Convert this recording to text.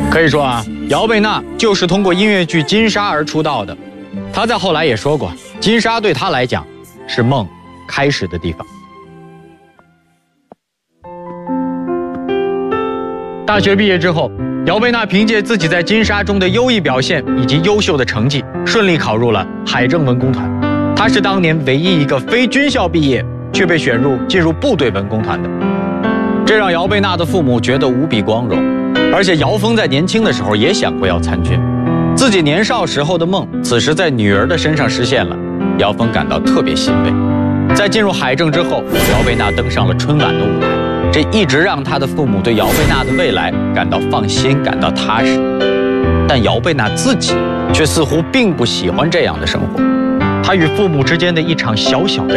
可以说啊，姚贝娜就是通过音乐剧《金沙》而出道的。她在后来也说过，金沙对她来讲是梦开始的地方。大学毕业之后，姚贝娜凭借自己在金沙中的优异表现以及优秀的成绩，顺利考入了海政文工团。她是当年唯一一个非军校毕业却被选入进入部队文工团的，这让姚贝娜的父母觉得无比光荣。而且姚峰在年轻的时候也想过要参军，自己年少时候的梦，此时在女儿的身上实现了，姚峰感到特别欣慰。在进入海政之后，姚贝娜登上了春晚的舞台，这一直让她的父母对姚贝娜的未来感到放心，感到踏实。但姚贝娜自己却似乎并不喜欢这样的生活，她与父母之间的一场小小的